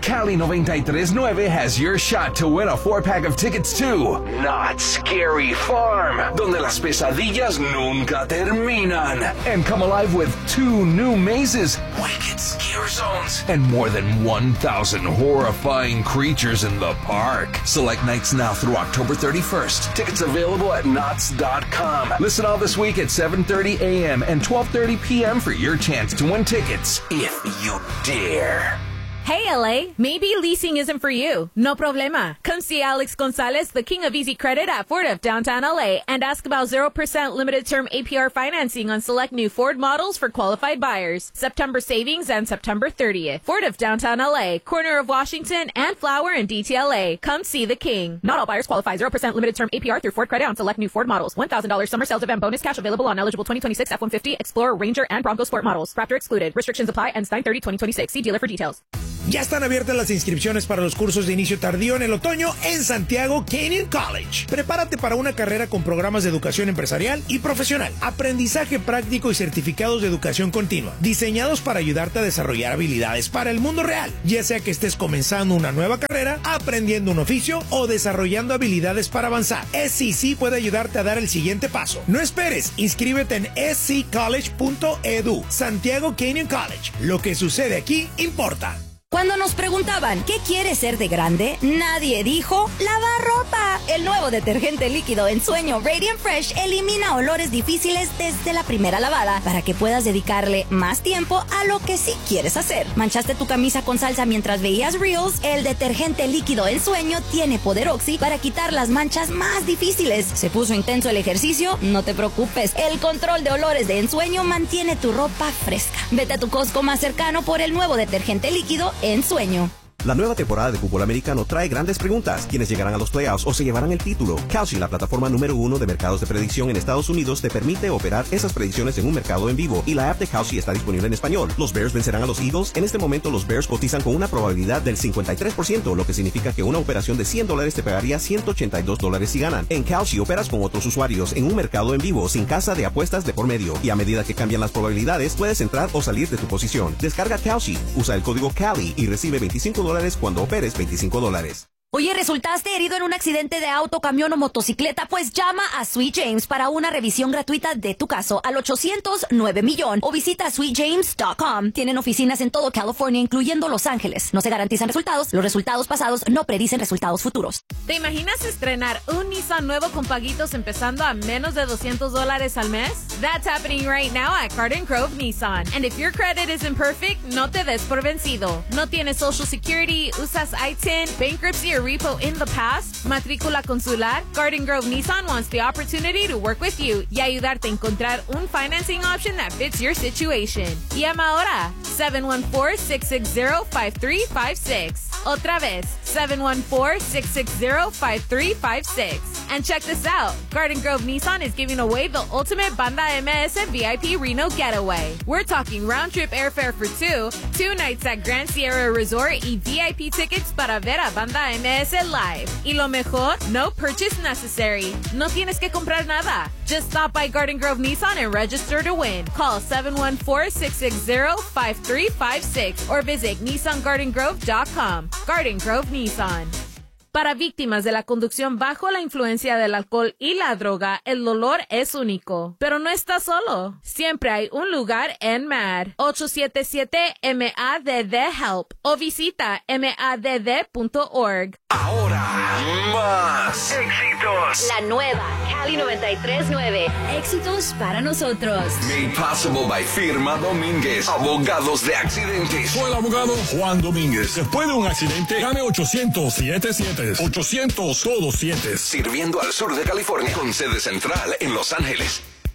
Cali 93.9 has your shot to win a 4-pack of tickets to Not Scary Farm, donde las pesadillas nunca terminan. And come alive with 2 new mazes, Wicked Scare Zones, and more than 1,000 horrifying creatures in the park. Select nights now through October 31st. Tickets available at knots.com. Listen all this week at 7:30 a.m. and 12:30 p.m. for your chance to win tickets, if you dare. Hey, LA, maybe leasing isn't for you. No problema. Come see Alex Gonzalez, the king of easy credit at Ford of downtown LA, and ask about 0% limited term APR financing on select new Ford models for qualified buyers. September savings and September 30th. Ford of downtown LA, corner of Washington and Flower and DTLA. Come see the king. Not all buyers qualify. 0% limited term APR through Ford credit on select new Ford models. $1,000 summer sales event bonus cash available on eligible 2026 F-150, Explorer, Ranger, and Bronco Sport models. Raptor excluded. Restrictions apply. Ends 9/30/2026. See dealer for details. Ya están abiertas las inscripciones para los cursos de inicio tardío en el otoño en Santiago Canyon College. Prepárate para una carrera con programas de educación empresarial y profesional, aprendizaje práctico y certificados de educación continua, diseñados para ayudarte a desarrollar habilidades para el mundo real, ya sea que estés comenzando una nueva carrera, aprendiendo un oficio o desarrollando habilidades para avanzar. SCC puede ayudarte a dar el siguiente paso. No esperes, inscríbete en sccollege.edu. Santiago Canyon College. Lo que sucede aquí importa. Cuando nos preguntaban ¿qué quieres ser de grande?, nadie dijo lavar ropa. El nuevo detergente líquido en sueño Radiant Fresh elimina olores difíciles desde la primera lavada para que puedas dedicarle más tiempo a lo que sí quieres hacer. ¿Manchaste tu camisa con salsa mientras veías Reels? El detergente líquido en sueño tiene poder Oxy para quitar las manchas más difíciles. ¿Se puso intenso el ejercicio? No te preocupes. El control de olores de ensueño mantiene tu ropa fresca. Vete a tu Costco más cercano por el nuevo detergente líquido en sueño. La nueva temporada de fútbol americano trae grandes preguntas. ¿Quiénes llegarán a los playoffs o se llevarán el título? Kalshi, la plataforma número 1 de mercados de predicción en Estados Unidos, te permite operar esas predicciones en un mercado en vivo. Y la app de Kalshi está disponible en español. ¿Los Bears vencerán a los Eagles? En este momento los Bears cotizan con una probabilidad del 53%, lo que significa que una operación de $100 te pagaría $182 si ganan. En Kalshi operas con otros usuarios en un mercado en vivo, sin casa de apuestas de por medio. Y a medida que cambian las probabilidades, puedes entrar o salir de tu posición. Descarga Kalshi, usa el código CALI y recibe $25 cuando operes $25. Oye, ¿resultaste herido en un accidente de auto, camión o motocicleta? Pues llama a Sweet James para una revisión gratuita de tu caso al 800-9 o visita sweetjames.com. Tienen oficinas en todo California, incluyendo Los Ángeles. No se garantizan resultados. Los resultados pasados no predicen resultados futuros. ¿Te imaginas estrenar un Nissan nuevo con paguitos empezando a menos de $200 al mes? That's happening right now at Garden Grove Nissan. And if your credit isn't perfect, no te des por vencido. ¿No tienes Social Security, usas ITIN, bankruptcy or repo in the past, matrícula consular? Garden Grove Nissan wants the opportunity to work with you y ayudarte a encontrar un financing option that fits your situation. Llama ahora 714-660-5356. Otra vez, 714-660-5356. And check this out. Garden Grove Nissan is giving away the ultimate Banda MS VIP Reno getaway. We're talking round-trip airfare for two nights at Grand Sierra Resort y VIP tickets para ver a Banda MS live. Y lo mejor, no purchase necessary. No tienes que comprar nada. Just stop by Garden Grove Nissan and register to win. Call 714-660-5356 or visit NissanGardenGrove.com. Garden Grove Nissan. Para víctimas de la conducción bajo la influencia del alcohol y la droga, el dolor es único. Pero no estás solo. Siempre hay un lugar en MADD. 877-MADD-HELP o visita madd.org. Ahora, más éxitos. La nueva Cali 93.9. Éxitos para nosotros. Made possible by Firma Domínguez, abogados de accidentes. Soy el abogado Juan Domínguez. Después de un accidente, llame 800-77. 800 todos 7. Sirviendo al sur de California con sede central en Los Ángeles.